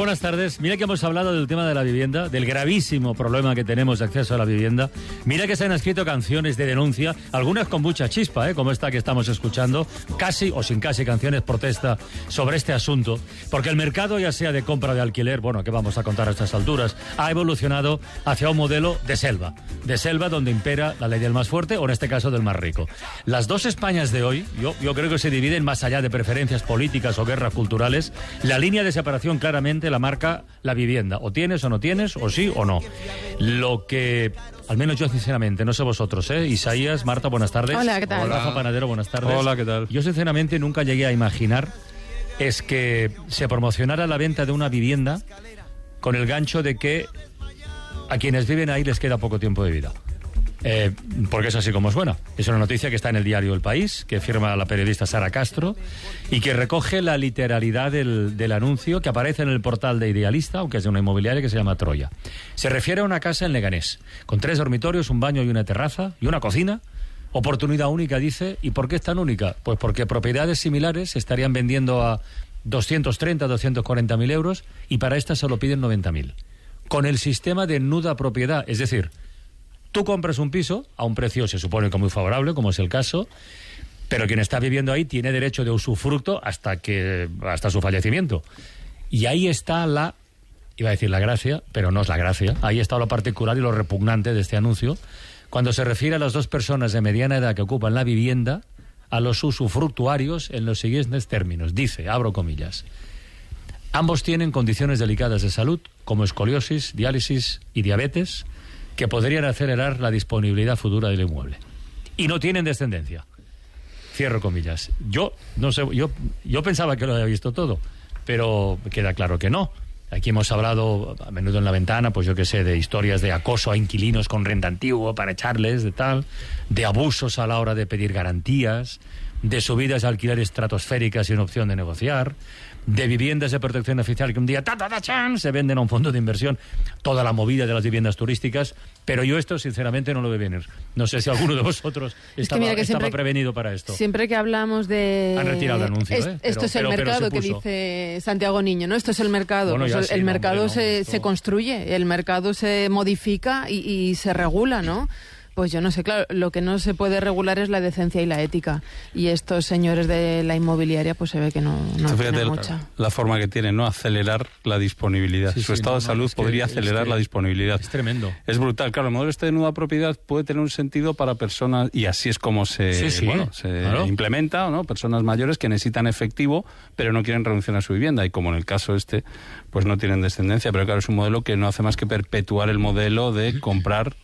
buenas tardes. Mira que hemos hablado del tema de la vivienda, del gravísimo problema que tenemos de acceso a la vivienda. Mira que se han escrito canciones de denuncia, algunas con mucha chispa, como esta que estamos escuchando, casi o sin casi canciones protesta sobre este asunto, porque el mercado, ya sea de compra o de alquiler, bueno, ¿qué vamos a contar a estas alturas?, ha evolucionado hacia un modelo de selva donde impera la ley del más fuerte, o en este caso del más rico. Las dos Españas de hoy, yo creo que se dividen más allá de preferencias políticas o guerras culturales. La línea de separación claramente la marca la vivienda. O tienes o no tienes, o sí o no. Lo que, al menos yo sinceramente, no sé vosotros, Isaías, Marta, buenas tardes. Hola, ¿qué tal? Rafa Panadero, buenas tardes. Hola, ¿qué tal? Yo sinceramente nunca llegué a imaginar es que se promocionara la venta de una vivienda con el gancho de que a quienes viven ahí les queda poco tiempo de vida. Porque es así como suena. Es una noticia que está en el diario El País, que firma la periodista Sara Castro, y que recoge la literalidad del anuncio que aparece en el portal de Idealista, aunque es de una inmobiliaria que se llama Troya. Se refiere a una casa en Leganés, con 3 dormitorios, un baño y una terraza, y una cocina. Oportunidad única, dice. ¿Y por qué es tan única? Pues porque propiedades similares se estarían vendiendo a 230, 240.000 euros, y para esta solo piden 90.000. Con el sistema de nuda propiedad, es decir, tú compras un piso a un precio, se supone que muy favorable, como es el caso, pero quien está viviendo ahí tiene derecho de usufructo hasta su fallecimiento. Y ahí está iba a decir la gracia, pero no es la gracia, ahí está lo particular y lo repugnante de este anuncio, cuando se refiere a las dos personas de mediana edad que ocupan la vivienda, a los usufructuarios en los siguientes términos. Dice, abro comillas: ambos tienen condiciones delicadas de salud, como escoliosis, diálisis y diabetes, que podrían acelerar la disponibilidad futura del inmueble. Y no tienen descendencia. Cierro comillas. Yo no sé, yo pensaba que lo había visto todo, pero queda claro que no. Aquí hemos hablado a menudo en La Ventana, pues yo qué sé, de historias de acoso a inquilinos con renta antigua para echarles, de abusos a la hora de pedir garantías, de subidas a alquiler estratosféricas sin opción de negociar, de viviendas de protección oficial que un día se venden a un fondo de inversión, toda la movida de las viviendas turísticas, pero yo esto sinceramente no lo veo venir. No sé si alguno de vosotros estaba prevenido para esto. Siempre que hablamos de... Han retirado el anuncio, Esto es el mercado que dice Santiago Niño, ¿no? Esto es el mercado. Bueno, pues el mercado se construye, el mercado se modifica y se regula, ¿no? Pues yo no sé, claro, lo que no se puede regular es la decencia y la ética. Y estos señores de la inmobiliaria, pues se ve que no tienen mucha. La forma que tienen, ¿no? Acelerar la disponibilidad. Su estado de salud podría acelerar la disponibilidad. Es tremendo. Es brutal. Claro, el modelo de nueva propiedad puede tener un sentido para personas, y así es como se implementa, ¿no? Personas mayores que necesitan efectivo, pero no quieren renunciar a su vivienda. Y como en el caso pues no tienen descendencia. Pero claro, es un modelo que no hace más que perpetuar el modelo de comprar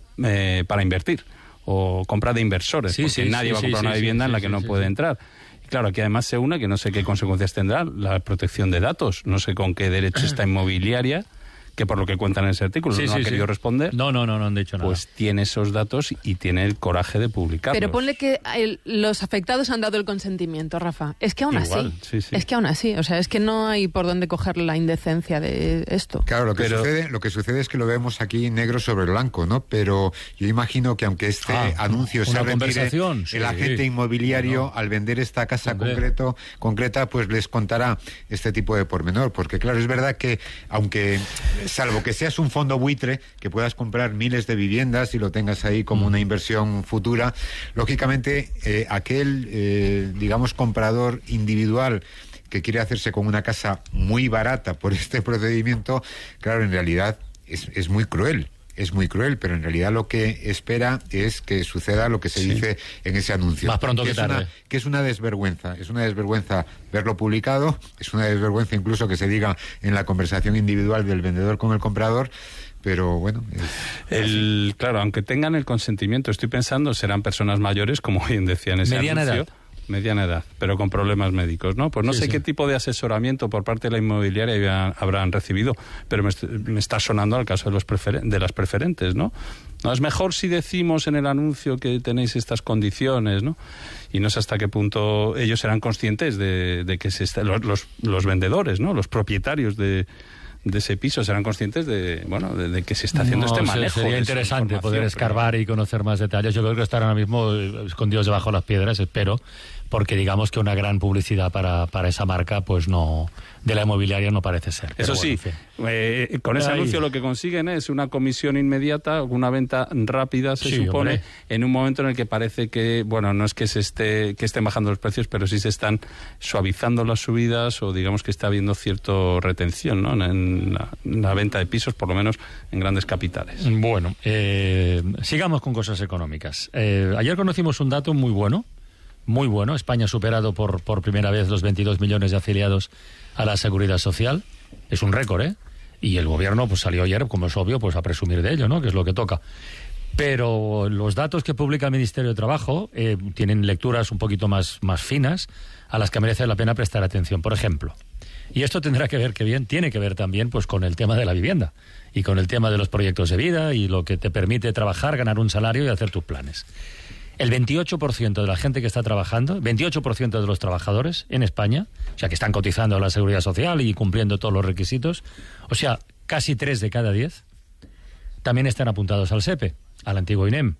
para invertir, o compra de inversores, porque nadie va a comprar una vivienda en la que no puede entrar. Y claro, aquí además se une que no sé qué consecuencias tendrá la protección de datos, no sé con qué derecho esta inmobiliaria, que por lo que cuentan en ese artículo no ha querido responder. No han dicho nada. Pues tiene esos datos y tiene el coraje de publicarlos. Pero ponle que los afectados han dado el consentimiento, Rafa. Es que aún es que aún así, o sea, es que no hay por dónde coger la indecencia de esto. Claro, lo que sucede es que lo vemos aquí negro sobre blanco, ¿no? Pero yo imagino que aunque este anuncio se retire, el agente inmobiliario al vender esta casa concreta, pues les contará este tipo de pormenor, porque claro, es verdad que aunque salvo que seas un fondo buitre, que puedas comprar miles de viviendas y lo tengas ahí como una inversión futura, lógicamente aquel, digamos, comprador individual que quiere hacerse con una casa muy barata por este procedimiento, claro, en realidad es muy cruel. Es muy cruel, pero en realidad lo que espera es que suceda lo que se dice en ese anuncio. Más pronto que tarde. Que es una desvergüenza. Es una desvergüenza verlo publicado, es una desvergüenza incluso que se diga en la conversación individual del vendedor con el comprador, pero bueno... Claro, aunque tengan el consentimiento, estoy pensando, serán personas mayores, como bien decía en ese anuncio. Mediana edad, pero con problemas médicos, ¿no? Pues no sé qué tipo de asesoramiento por parte de la inmobiliaria habrán recibido, pero me está sonando al caso de las preferentes, ¿no? No es mejor si decimos en el anuncio que tenéis estas condiciones, ¿no? Y no sé hasta qué punto ellos serán conscientes de que los vendedores, ¿no? Los propietarios de ese piso serán conscientes de que se está haciendo este manejo. Sería interesante poder escarbar y conocer más detalles. Yo creo que estarán ahora mismo escondidos debajo de las piedras, espero, porque digamos que una gran publicidad para esa marca, pues no, de la inmobiliaria no parece ser. Eso sí, con ese anuncio lo que consiguen es una comisión inmediata, una venta rápida, se supone, en un momento en el que parece que, bueno, no es que estén bajando los precios, pero sí se están suavizando las subidas, o digamos que está habiendo cierta retención, ¿no?, en la venta de pisos, por lo menos en grandes capitales. Bueno, sigamos con cosas económicas. Ayer conocimos un dato muy bueno. España ha superado por primera vez los 22 millones de afiliados a la Seguridad Social. Es un récord, ¿eh? Y el gobierno pues salió ayer, como es obvio, pues a presumir de ello, ¿no?, que es lo que toca. Pero los datos que publica el Ministerio de Trabajo tienen lecturas un poquito más finas, a las que merece la pena prestar atención. Por ejemplo, y esto tiene que ver también pues con el tema de la vivienda y con el tema de los proyectos de vida y lo que te permite trabajar, ganar un salario y hacer tus planes. El 28% de la gente que está trabajando, 28% de los trabajadores en España, o sea, que están cotizando a la Seguridad Social y cumpliendo todos los requisitos, o sea, casi 3 de cada 10, también están apuntados al SEPE, al antiguo INEM.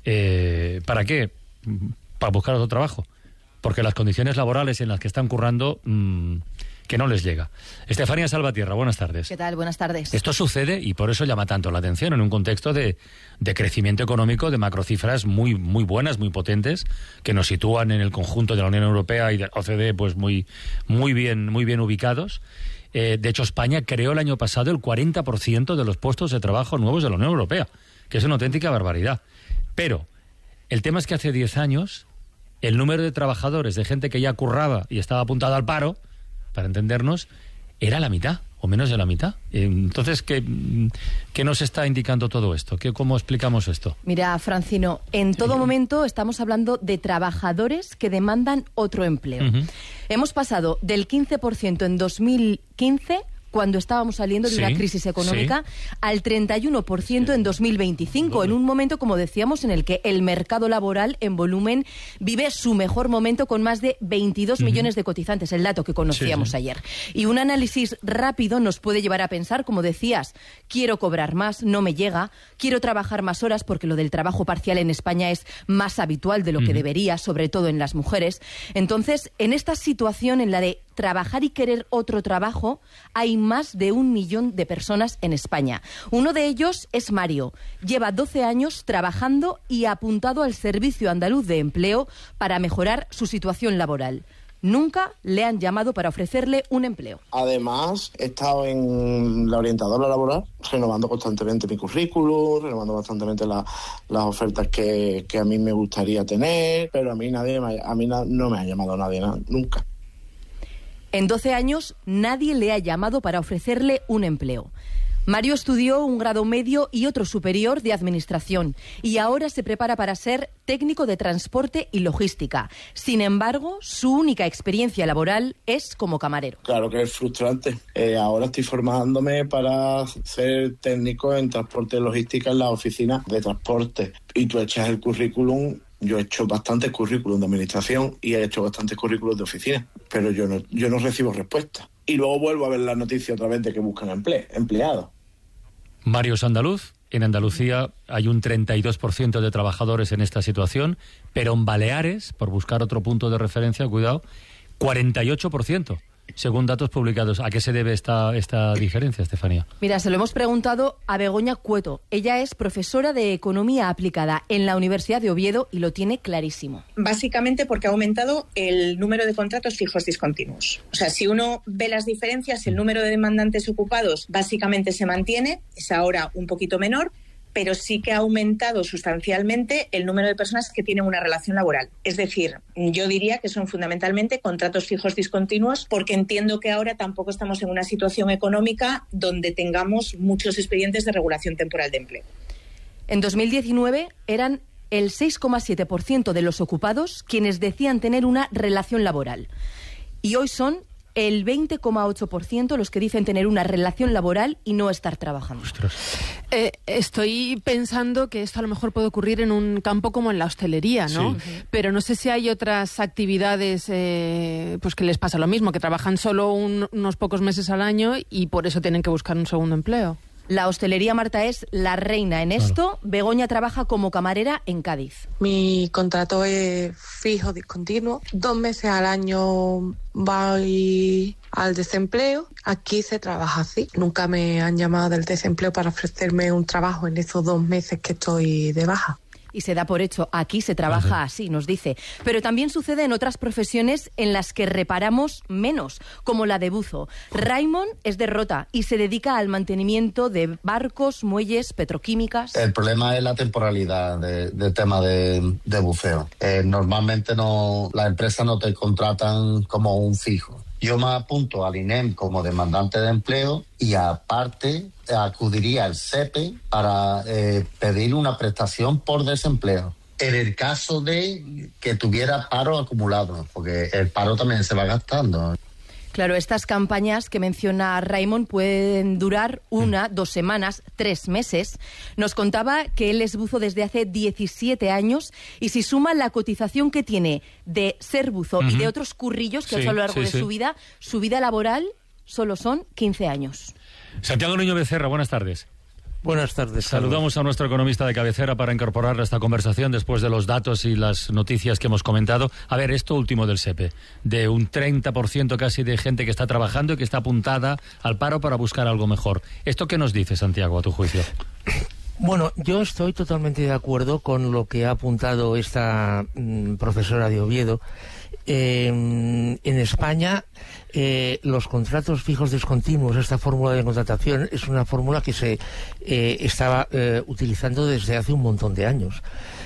¿Para qué? Para buscar otro trabajo. Porque las condiciones laborales en las que están currando, que no les llega. Estefanía Salvatierra, buenas tardes. ¿Qué tal? Buenas tardes. Esto sucede, y por eso llama tanto la atención, en un contexto de crecimiento económico, de macrocifras muy buenas, muy potentes, que nos sitúan en el conjunto de la Unión Europea y de la OCDE pues muy bien ubicados. De hecho, España creó el año pasado el 40% de los puestos de trabajo nuevos de la Unión Europea, que es una auténtica barbaridad. Pero el tema es que hace 10 años el número de trabajadores, de gente que ya curraba y estaba apuntada al paro, para entendernos, era la mitad, o menos de la mitad. Entonces, ¿qué nos está indicando todo esto? ¿Cómo explicamos esto? Mira, Francino, en todo momento estamos hablando de trabajadores que demandan otro empleo. Hemos pasado del 15% en 2015, cuando estábamos saliendo de una crisis económica, al 31% en 2025, en un momento, como decíamos, en el que el mercado laboral en volumen vive su mejor momento, con más de 22 millones de cotizantes, el dato que conocíamos ayer. Y un análisis rápido nos puede llevar a pensar, como decías, quiero cobrar más, no me llega, quiero trabajar más horas, porque lo del trabajo parcial en España es más habitual de lo que debería, sobre todo en las mujeres. Entonces, en esta situación en la de trabajar y querer otro trabajo, hay más de 1 millón de personas en España. Uno de ellos es Mario. Lleva 12 años trabajando y apuntado al Servicio Andaluz de Empleo para mejorar su situación laboral. Nunca le han llamado para ofrecerle un empleo. Además, he estado en la orientadora laboral, renovando constantemente mi currículum, renovando constantemente las ofertas que a mí me gustaría tener, pero a mí no me ha llamado nadie, nunca. En 12 años, nadie le ha llamado para ofrecerle un empleo. Mario estudió un grado medio y otro superior de administración y ahora se prepara para ser técnico de transporte y logística. Sin embargo, su única experiencia laboral es como camarero. Claro que es frustrante. Ahora estoy formándome para ser técnico en transporte y logística en la oficina de transporte. Y tú echas el currículum. Yo he hecho bastantes currículos de administración y he hecho bastantes currículos de oficina, pero yo no recibo respuesta. Y luego vuelvo a ver la noticia otra vez de que buscan empleados. Mario es andaluz. En Andalucía hay un 32% de trabajadores en esta situación, pero en Baleares, por buscar otro punto de referencia, cuidado, 48%. Según datos publicados. ¿A qué se debe esta diferencia, Estefanía? Mira, se lo hemos preguntado a Begoña Cueto. Ella es profesora de Economía Aplicada en la Universidad de Oviedo y lo tiene clarísimo. Básicamente porque ha aumentado el número de contratos fijos discontinuos. O sea, si uno ve las diferencias, el número de demandantes ocupados básicamente se mantiene, es ahora un poquito menor, pero sí que ha aumentado sustancialmente el número de personas que tienen una relación laboral. Es decir, yo diría que son fundamentalmente contratos fijos discontinuos, porque entiendo que ahora tampoco estamos en una situación económica donde tengamos muchos expedientes de regulación temporal de empleo. En 2019 eran el 6,7% de los ocupados quienes decían tener una relación laboral. Y hoy son el 20,8% los que dicen tener una relación laboral y no estar trabajando. Estoy pensando que esto a lo mejor puede ocurrir en un campo como en la hostelería, ¿no? Sí. Pero no sé si hay otras actividades pues que les pasa lo mismo, que trabajan solo unos pocos meses al año y por eso tienen que buscar un segundo empleo. La hostelería, Marta, es la reina en esto. Begoña trabaja como camarera en Cádiz. Mi contrato es fijo, discontinuo. 2 meses al año voy al desempleo. Aquí se trabaja así. Nunca me han llamado del desempleo para ofrecerme un trabajo en esos 2 meses que estoy de baja. Y se da por hecho, aquí se trabaja así, nos dice. Pero también sucede en otras profesiones en las que reparamos menos, como la de buzo. Raymond es de Rota y se dedica al mantenimiento de barcos, muelles, petroquímicas. El problema es la temporalidad del tema de buceo. Normalmente las empresas no te contratan como un fijo. Yo me apunto al INEM como demandante de empleo y aparte acudiría al SEPE para pedir una prestación por desempleo. En el caso de que tuviera paro acumulado, porque el paro también se va gastando. Claro, estas campañas que menciona Raymond pueden durar 1, 2 semanas, 3 meses. Nos contaba que él es buzo desde hace 17 años y si suma la cotización que tiene de ser buzo y de otros currillos que ha hecho a lo largo de su vida laboral solo son 15 años. Santiago Niño Becerra, buenas tardes. Buenas tardes. Saludamos a nuestro economista de cabecera para incorporar a esta conversación después de los datos y las noticias que hemos comentado. A ver, esto último del SEPE, de un 30% casi de gente que está trabajando y que está apuntada al paro para buscar algo mejor. ¿Esto qué nos dice, Santiago, a tu juicio? Bueno, yo estoy totalmente de acuerdo con lo que ha apuntado esta profesora de Oviedo. En España los contratos fijos discontinuos, esta fórmula de contratación, es una fórmula que se estaba utilizando desde hace un montón de años,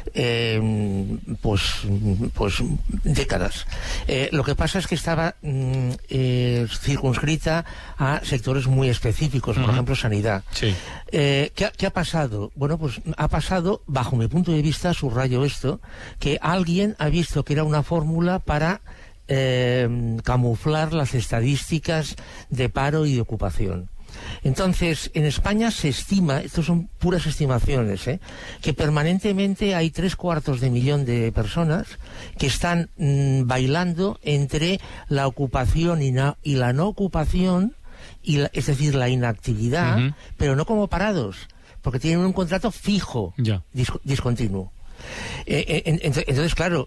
pues décadas. Lo que pasa es que estaba circunscrita a sectores muy específicos, por ejemplo, sanidad. Sí. ¿Qué ha pasado? Bueno, pues ha pasado, bajo mi punto de vista, subrayo esto, que alguien ha visto que era una fórmula para camuflar las estadísticas de paro y de ocupación. Entonces, en España se estima, estos son puras estimaciones, que permanentemente hay 750.000 de personas que están bailando entre la ocupación y la no ocupación, es decir, la inactividad, pero no como parados, porque tienen un contrato fijo, discontinuo. Entonces, claro,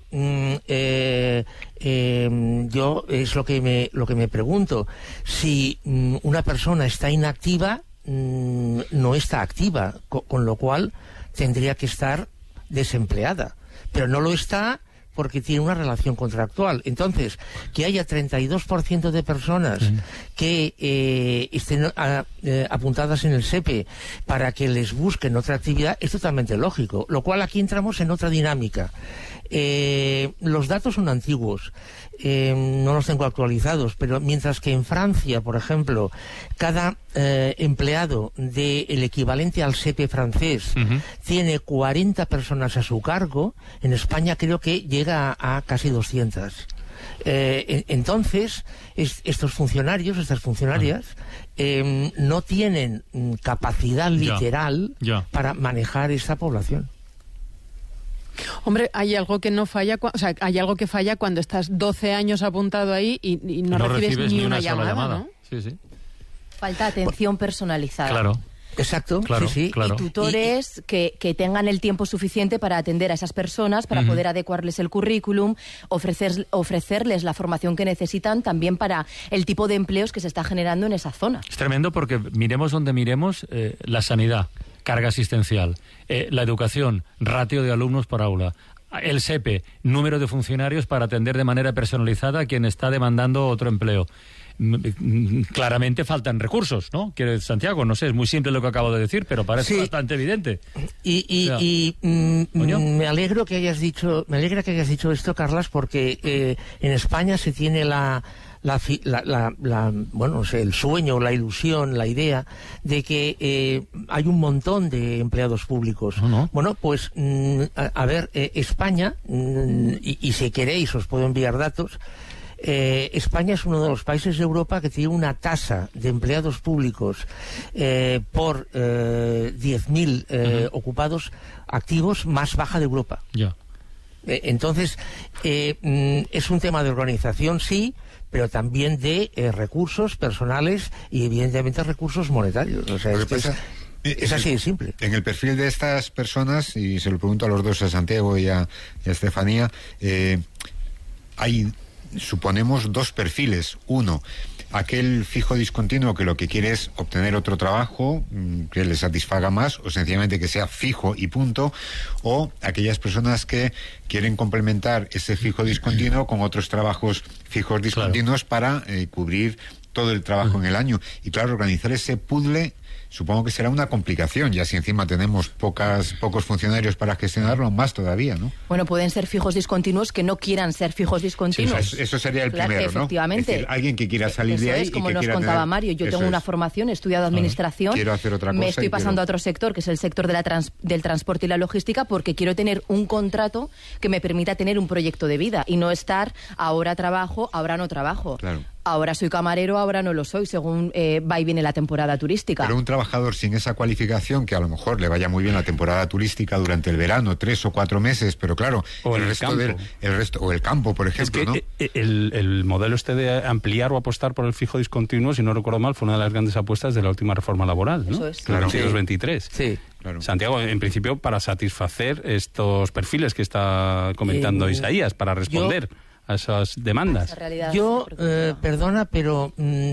yo es lo que me pregunto. Si una persona está inactiva, no está activa, con lo cual tendría que estar desempleada, pero no lo está porque tiene una relación contractual. Entonces, que haya 32% de personas que estén apuntadas en el SEPE para que les busquen otra actividad es totalmente lógico, lo cual aquí entramos en otra dinámica. Los datos son antiguos, no los tengo actualizados, pero mientras que en Francia, por ejemplo, cada empleado del equivalente al SEPE francés tiene 40 personas a su cargo, en España creo que llega a casi 200. Entonces, estos funcionarios, estas funcionarias, no tienen capacidad literal para manejar esta población. Hombre, hay algo que no falla, hay algo que falla cuando estás 12 años apuntado ahí y no recibes ni una llamada, ¿no? Sí. Falta atención personalizada. Claro. Exacto, claro, sí. Y tutores que tengan el tiempo suficiente para atender a esas personas, para poder adecuarles el currículum, ofrecerles la formación que necesitan también para el tipo de empleos que se está generando en esa zona. Es tremendo porque miremos donde miremos, la sanidad, carga asistencial, la educación, ratio de alumnos por aula, el SEPE, número de funcionarios para atender de manera personalizada a quien está demandando otro empleo. Claramente faltan recursos, ¿no? Que Santiago, no sé, es muy simple lo que acabo de decir, pero parece bastante evidente. Me alegra que hayas dicho esto, Carlas, porque en España se tiene el sueño, la ilusión, la idea de que hay un montón de empleados públicos. Bueno, pues España, y si queréis os puedo enviar datos. España es uno de los países de Europa que tiene una tasa de empleados públicos por 10.000 ocupados activos más baja de Europa. Entonces, es un tema de organización, sí, pero también de recursos personales y evidentemente recursos monetarios. O sea, Es así de simple. En el perfil de estas personas, y se lo pregunto a los dos, a Santiago y a Estefanía, hay, suponemos, dos perfiles. Uno, aquel fijo discontinuo que lo que quiere es obtener otro trabajo que le satisfaga más, o sencillamente que sea fijo y punto, o aquellas personas que quieren complementar ese fijo discontinuo con otros trabajos fijos discontinuos, claro, para cubrir todo el trabajo en el año. Y claro, organizar ese puzzle supongo que será una complicación, ya si encima tenemos pocos funcionarios para gestionarlo, más todavía, ¿no? Bueno, pueden ser fijos discontinuos que no quieran ser fijos discontinuos. Sí, eso sería el primero, ¿no? Efectivamente. Es decir, alguien que quiera salir de ahí. Es como y que nos contaba tener... Mario, yo tengo una formación, he estudiado administración, quiero hacer otra cosa, me estoy pasando a otro sector, que es el sector de del transporte y la logística, porque quiero tener un contrato que me permita tener un proyecto de vida y no estar ahora trabajo, ahora no trabajo. Claro. Ahora soy camarero, ahora no lo soy, según va y viene la temporada turística. Pero un trabajador sin esa cualificación, que a lo mejor le vaya muy bien la temporada turística durante el verano, 3 o 4 meses, pero claro, o el resto o el campo, por ejemplo, es que, ¿no? El modelo de ampliar o apostar por el fijo discontinuo, si no recuerdo mal, fue una de las grandes apuestas de la última reforma laboral, ¿no? Eso es. Claro. 22-23. Sí. Claro. Santiago, en principio, para satisfacer estos perfiles que está comentando Isaías, para responder a esas demandas. Yo, perdona, pero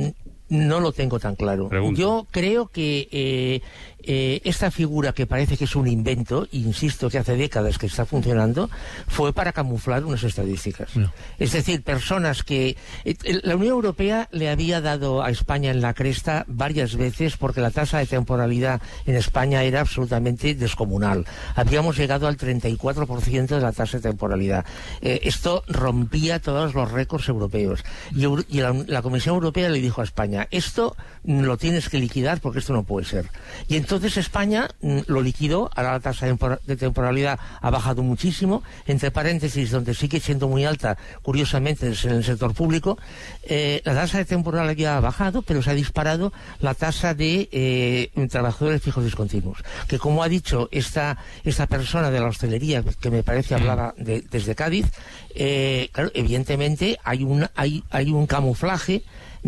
no lo tengo tan claro. Pregunta. Yo creo que esta figura, que parece que es un invento, insisto que hace décadas que está funcionando, fue para camuflar unas estadísticas. No. Es decir, personas que... la Unión Europea le había dado a España en la cresta varias veces porque la tasa de temporalidad en España era absolutamente descomunal. Habíamos llegado al 34% de la tasa de temporalidad. Esto rompía todos los récords europeos. Y la Comisión Europea le dijo a España, esto lo tienes que liquidar porque esto no puede ser. Y entonces España lo liquidó. Ahora la tasa de temporalidad ha bajado muchísimo, entre paréntesis, donde sigue siendo muy alta, curiosamente, es en el sector público. La tasa de temporalidad ha bajado, pero se ha disparado la tasa de trabajadores fijos discontinuos, que, como ha dicho esta persona de la hostelería, que me parece hablaba desde Cádiz, claro, evidentemente hay un camuflaje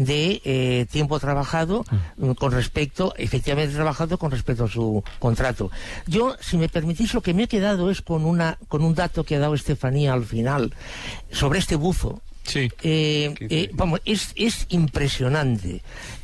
de tiempo trabajado con respecto, efectivamente trabajado con respecto a su contrato. Yo, si me permitís, lo que me he quedado es con un dato que ha dado Estefanía al final sobre este buzo. Sí. Vamos, es impresionante.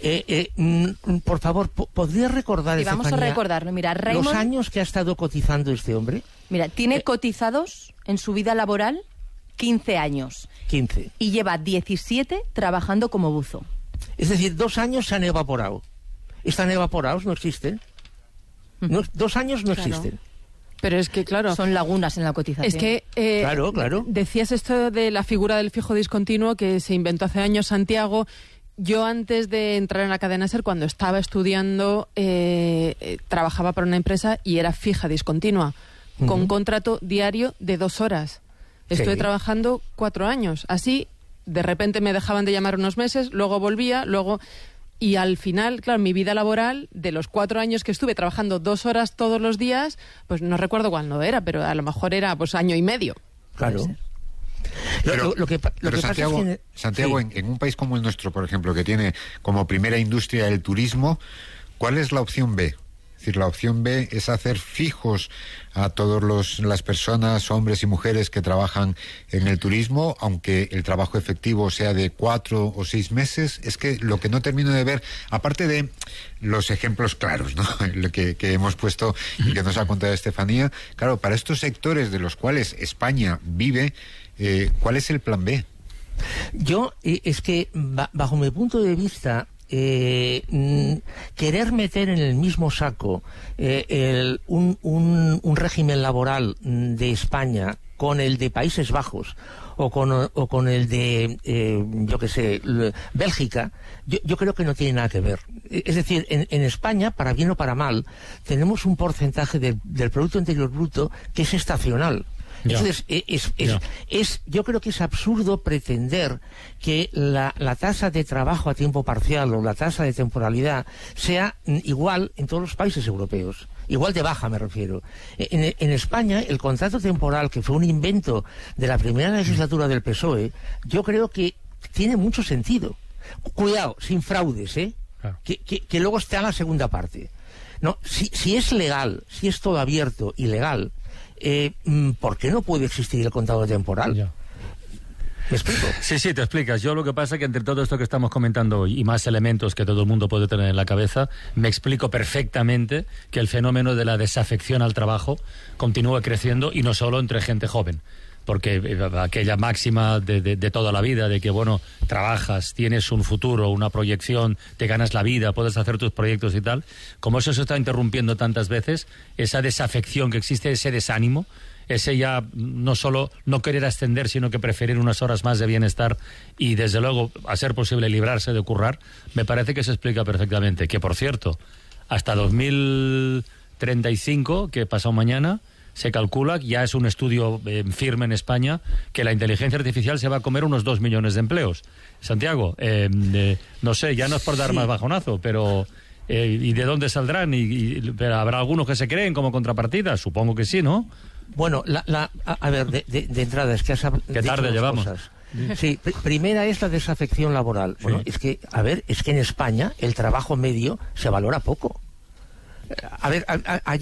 Por favor, ¿podría recordar, y vamos Estefanía, a recordarlo? Mira, Raymond, los años que ha estado cotizando este hombre? Mira, tiene cotizados en su vida laboral 15 años. 15. Y lleva 17 trabajando como buzo. Es decir, 2 años se han evaporado. ¿Están evaporados? ¿No existen? No, 2 años no existen. Pero es que, claro... Son lagunas en la cotización. Es que... claro. Decías esto de la figura del fijo discontinuo que se inventó hace años Santiago. Yo, antes de entrar en la cadena SER, cuando estaba estudiando, trabajaba para una empresa y era fija discontinua, con contrato diario de 2 horas. Estuve trabajando 4 años. Así, de repente me dejaban de llamar unos meses, luego volvía, y al final, claro, mi vida laboral, de los 4 años que estuve trabajando 2 horas todos los días, pues no recuerdo cuándo era, pero a lo mejor era pues año y medio. Claro. Pero Santiago, en un país como el nuestro, por ejemplo, que tiene como primera industria el turismo, ¿cuál es la opción B? Es decir, la opción B es hacer fijos a todas las personas, hombres y mujeres que trabajan en el turismo, aunque el trabajo efectivo sea de 4 o 6 meses. Es que lo que no termino de ver, aparte de los ejemplos claros, ¿no?, que hemos puesto y que nos ha contado Estefanía, claro, para estos sectores de los cuales España vive, ¿cuál es el plan B? Yo, es que, bajo mi punto de vista, querer meter en el mismo saco un régimen laboral de España con el de Países Bajos o con el de yo qué sé, Bélgica, yo creo que no tiene nada que ver. Es decir, en España, para bien o para mal, tenemos un porcentaje del Producto Interior Bruto que es estacional. Entonces, yo creo que es absurdo pretender que la tasa de trabajo a tiempo parcial o la tasa de temporalidad sea igual en todos los países europeos. Igual de baja, me refiero. En España, el contrato temporal, que fue un invento de la primera legislatura del PSOE, yo creo que tiene mucho sentido. Cuidado, sin fraudes, ¿eh? Claro. Que luego está la segunda parte. No, si es legal, si es todo abierto y legal, ¿por qué no puede existir el contador temporal? Ya. ¿Me explico? Sí, te explicas. Yo lo que pasa es que entre todo esto que estamos comentando hoy y más elementos que todo el mundo puede tener en la cabeza, me explico perfectamente que el fenómeno de la desafección al trabajo continúa creciendo, y no solo entre gente joven. Porque aquella máxima de toda la vida, de que, bueno, trabajas, tienes un futuro, una proyección, te ganas la vida, puedes hacer tus proyectos y tal, como eso se está interrumpiendo tantas veces, esa desafección que existe, ese desánimo, ese ya no solo no querer ascender, sino que preferir unas horas más de bienestar y, desde luego, a ser posible librarse de currar, me parece que se explica perfectamente. Que, por cierto, hasta 2035, que pasado mañana, se calcula, ya es un estudio firme en España, que la inteligencia artificial se va a comer unos 2 millones de empleos. Santiago, no sé, ya no es por dar más bajonazo, pero... ¿y de dónde saldrán? Pero ¿habrá algunos que se creen como contrapartida? Supongo que sí, ¿no? Bueno, a ver, de entrada, es que has hablado... ¿Qué tarde llevamos? Cosas. Sí, primera es la desafección laboral. Sí. Bueno, es que en España el trabajo medio se valora poco. A ver,